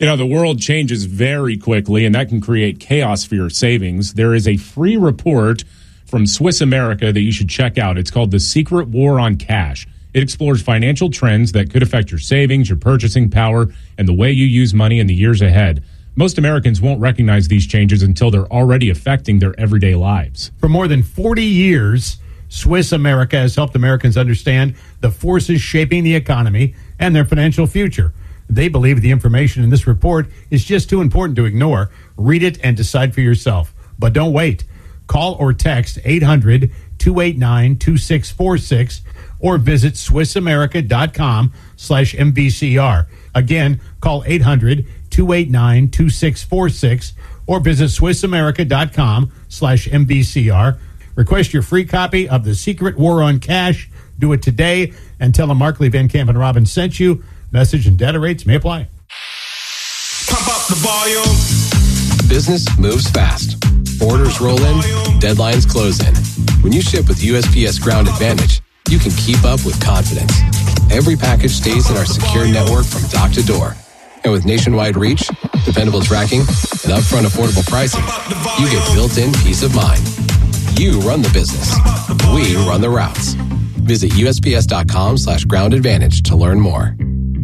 You know, the world changes very quickly, and that can create chaos for your savings. There is a free report from Swiss America that you should check out. It's called The Secret War on Cash. It explores financial trends that could affect your savings, your purchasing power, and the way you use money in the years ahead. Most Americans won't recognize these changes until they're already affecting their everyday lives. For more than 40 years, Swiss America has helped Americans understand the forces shaping the economy and their financial future. They believe the information in this report is just too important to ignore. Read it and decide for yourself. But don't wait. Call or text 800-289-2646 or visit SwissAmerica.com/MVCR. Again, call 800-289-2646 or visit SwissAmerica.com/MVCR. Request your free copy of The Secret War on Cash. Do it today and tell them Markley, Van Camp, and Robin sent you. Message and data rates may apply. Pump up the volume. Business moves fast. Orders roll in, deadlines close in. When you ship with USPS Ground Advantage, you can keep up with confidence. Every package stays in our secure network from dock to door. And with nationwide reach, dependable tracking, and upfront affordable pricing, you get built-in peace of mind. You run the business. We run the routes. Visit USPS.com/Ground Advantage to learn more.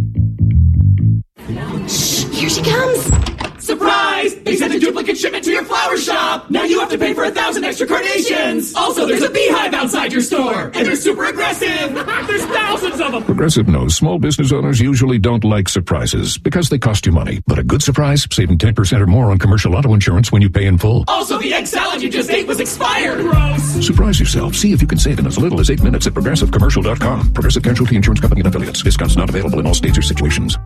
Here she comes! Surprise! They sent a duplicate shipment to your flower shop! Now you have to pay for 1,000 extra carnations! Also, there's a beehive outside your store! And they're super aggressive! There's thousands of them! Progressive knows small business owners usually don't like surprises because they cost you money. But a good surprise, saving 10% or more on commercial auto insurance when you pay in full. Also, the egg salad you just ate was expired! Gross! Surprise yourself. See if you can save in as little as 8 minutes at ProgressiveCommercial.com. Progressive Casualty Insurance Company and Affiliates. Discounts not available in all states or situations.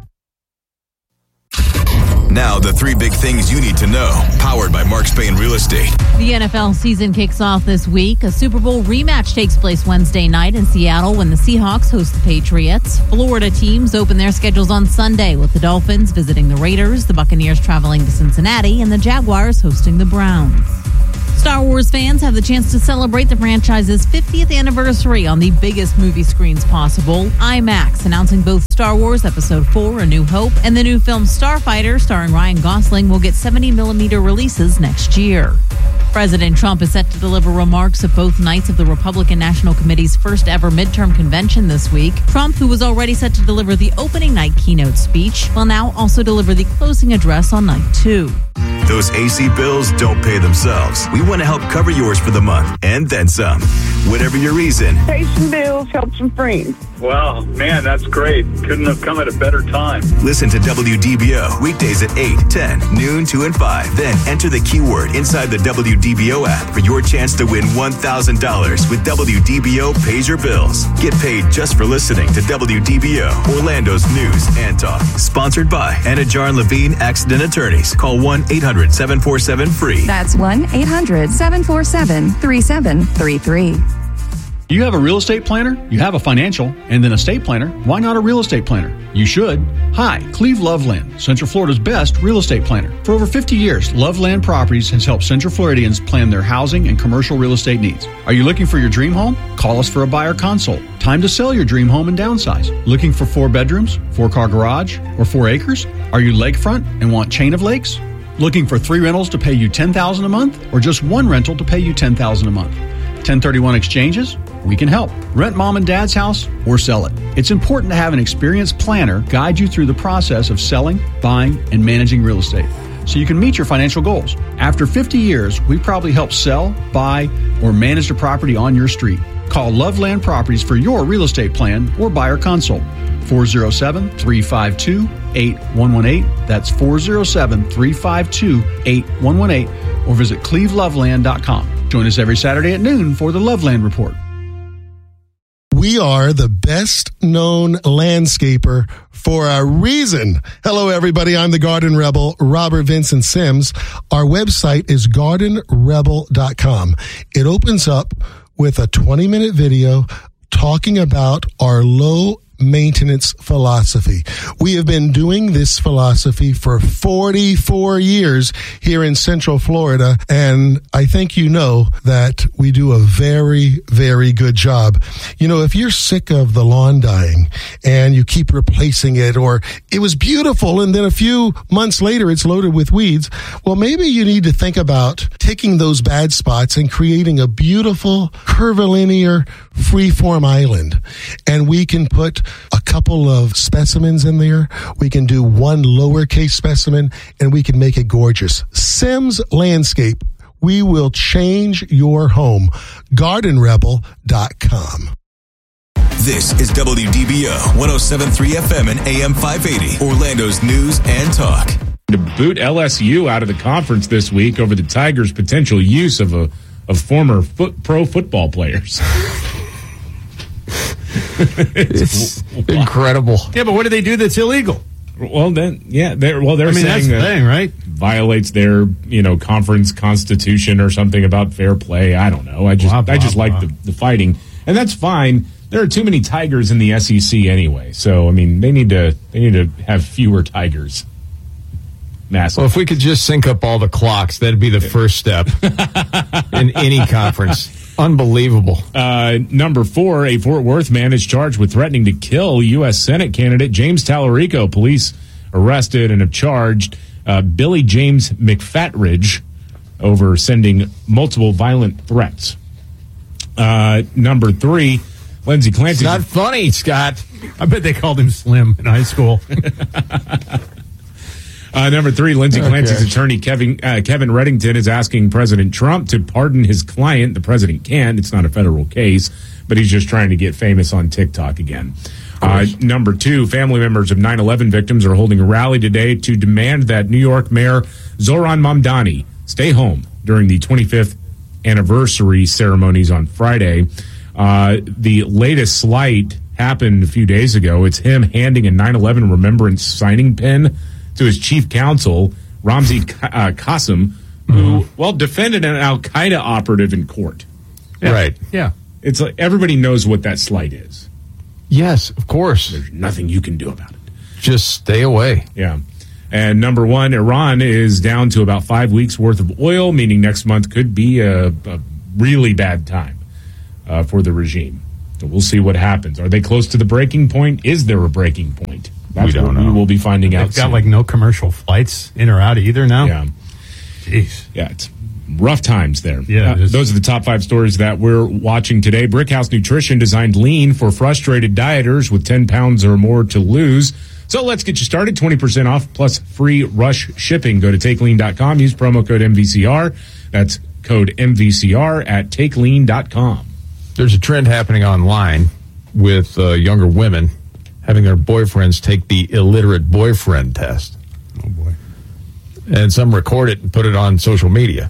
Now, the three big things you need to know, powered by Mark Spain Real Estate. The NFL season kicks off this week. A Super Bowl rematch takes place Wednesday night in Seattle when the Seahawks host the Patriots. Florida teams open their schedules on Sunday with the Dolphins visiting the Raiders, the Buccaneers traveling to Cincinnati, and the Jaguars hosting the Browns. Star Wars fans have the chance to celebrate the franchise's 50th anniversary on the biggest movie screens possible, IMAX, announcing both Star Wars Episode 4, A New Hope, and the new film Starfighter, starring Ryan Gosling, will get 70mm releases next year. President Trump is set to deliver remarks at both nights of the Republican National Committee's first ever midterm convention this week. Trump, who was already set to deliver the opening night keynote speech, will now also deliver the closing address on night 2. Those AC bills don't pay themselves. We want to help cover yours for the month and then some. Whatever your reason. Pay some bills, help some friends. Wow, man, that's great. Couldn't have come at a better time. Listen to WDBO weekdays at 8, 10, noon, 2, and 5. Then enter the keyword inside the WDBO app for your chance to win $1,000 with WDBO Pays Your Bills. Get paid just for listening to WDBO, Orlando's news and talk. Sponsored by Anna Jar and Levine Accident Attorneys. Call 1-800-747-FREE. That's 1-800-747-3733. You have a real estate planner, you have a financial, and then a estate planner. Why not a real estate planner? You should. Hi, Cleve Loveland, Central Florida's best real estate planner. For over 50 years, Loveland Properties has helped Central Floridians plan their housing and commercial real estate needs. Are you looking for your dream home? Call us for a buyer consult. Time to sell your dream home and downsize. Looking for 4 bedrooms, 4-car garage, or 4 acres? Are you lakefront and want chain of lakes? Looking for 3 rentals to pay you $10,000 a month, or just 1 rental to pay you $10,000 a month? 1031 exchanges? We can help. Rent mom and dad's house or sell it. It's important to have an experienced planner guide you through the process of selling, buying, and managing real estate so you can meet your financial goals. After 50 years, we probably help sell, buy, or manage the property on your street. Call Loveland Properties for your real estate plan or buyer consult. 407-352-8118. That's 407-352-8118. Or visit cleveloveland.com. Join us every Saturday at noon for the Loveland Report. We are the best known landscaper for a reason. Hello, everybody. I'm the Garden Rebel, Robert Vincent Sims. Our website is gardenrebel.com. It opens up with a 20-minute video talking about our low maintenance philosophy. We have been doing this philosophy for 44 years here in Central Florida, and I think you know that we do a very, very good job. You know, if you're sick of the lawn dying and you keep replacing it, or it was beautiful and then a few months later it's loaded with weeds, well, maybe you need to think about taking those bad spots and creating a beautiful, curvilinear, freeform island. And we can put a couple of specimens in there. We can do one lowercase specimen, and we can make it gorgeous. Sims Landscape. We will change your home. GardenRebel.com. This is WDBO 107.3 FM and AM 580, Orlando's news and talk. To boot LSU out of the conference this week over the Tigers' potential use of former pro football players. It's incredible. Yeah, but what do they do that's illegal? Well, then, yeah, they're saying that's the thing, right? Violates their conference constitution or something about fair play. I don't know. I just like the fighting, and that's fine. There are too many Tigers in the SEC anyway, so I mean they need to have fewer Tigers. Massive. Well, if we could just sync up all the clocks, that'd be the first step in any conference. Unbelievable. Number 4, a Fort Worth man is charged with threatening to kill U.S. Senate candidate James Tallarico. Police arrested and have charged Billy James McFatridge over sending multiple violent threats. Number 3, Lindsey Clancy. It's not funny, Scott. I bet they called him Slim in high school. Number 3, Lindsey Clancy's attorney, Kevin Reddington, is asking President Trump to pardon his client. The president can't. It's not a federal case, but he's just trying to get famous on TikTok again. Number 2, family members of 9/11 victims are holding a rally today to demand that New York Mayor Zohran Mamdani stay home during the 25th anniversary ceremonies on Friday. The latest slight happened a few days ago. It's him handing a 9/11 remembrance signing pen to his chief counsel, Ramzi Qasem, who, defended an al-Qaeda operative in court. Yeah. Right. Yeah. It's like everybody knows what that slight is. Yes, of course. There's nothing you can do about it. Just stay away. Yeah. And number 1, Iran is down to about 5 weeks worth of oil, meaning next month could be a really bad time for the regime. So we'll see what happens. Are they close to the breaking point? Is there a breaking point? That's we don't know. We will be finding out. They've got like no commercial flights in or out either now. Yeah. Jeez. Yeah, it's rough times there. Yeah. Those are the top 5 stories that we're watching today. Brickhouse Nutrition designed lean for frustrated dieters with 10 pounds or more to lose. So let's get you started. 20% off plus free rush shipping. Go to TakeLean.com. Use promo code MVCR. That's code MVCR at TakeLean.com. There's a trend happening online with younger women having their boyfriends take the illiterate boyfriend test. Oh, boy. And some record it and put it on social media.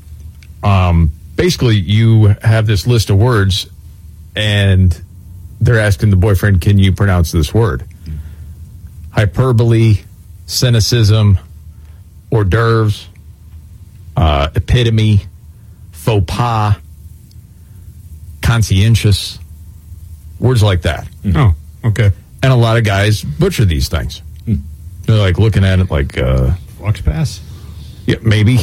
Basically, you have this list of words, and they're asking the boyfriend, can you pronounce this word? Hyperbole, cynicism, hors d'oeuvres, epitome, faux pas, conscientious, words like that. Oh, okay. And a lot of guys butcher these things. They're like looking at it like Fox Pass? Yeah, maybe.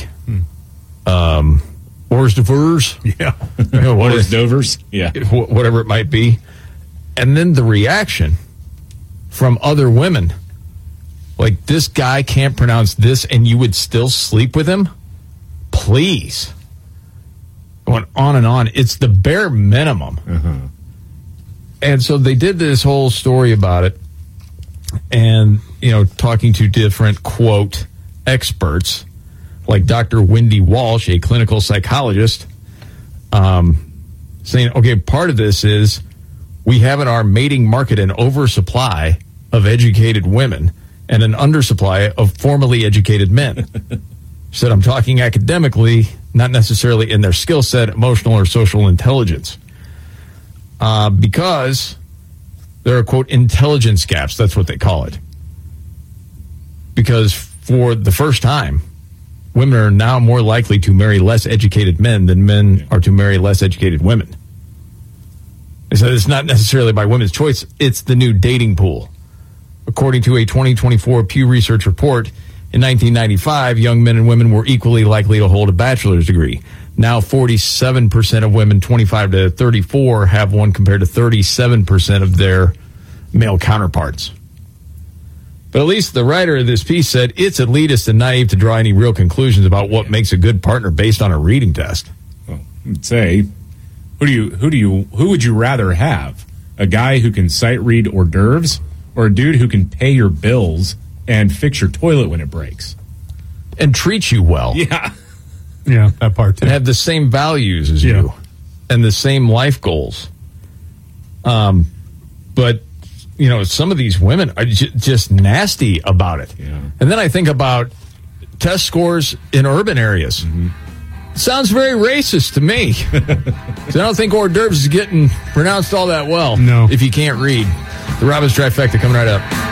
Hors d'oeuvres. Yeah. Hors d'oeuvres. Yeah. Whatever it might be. And then the reaction from other women. Like, this guy can't pronounce this and you would still sleep with him? Please. Going on and on. It's the bare minimum. Uh-huh. And so they did this whole story about it and, talking to different, quote, experts, like Dr. Wendy Walsh, a clinical psychologist, saying, okay, part of this is we have in our mating market an oversupply of educated women and an undersupply of formally educated men. She said, I'm talking academically, not necessarily in their skill set, emotional or social intelligence. Because there are, quote, intelligence gaps. That's what they call it. Because for the first time, women are now more likely to marry less educated men than men are to marry less educated women. They said it's not necessarily by women's choice. It's the new dating pool. According to a 2024 Pew Research report, in 1995, young men and women were equally likely to hold a bachelor's degree. Now 47% of women 25 to 34 have one compared to 37% of their male counterparts. But at least the writer of this piece said it's elitist and naive to draw any real conclusions about what makes a good partner based on a reading test. Well, I'd say, who would you rather have? A guy who can sight read hors d'oeuvres, or a dude who can pay your bills and fix your toilet when it breaks and treat you well? Yeah, that part too. And have the same values as you and the same life goals. But you know, some of these women are just nasty about it. Yeah. And then I think about test scores in urban areas. Mm-hmm. Sounds very racist to me. So I don't think hors d'oeuvres is getting pronounced all that well. No. If you can't read. The Robbins Trifecta coming right up.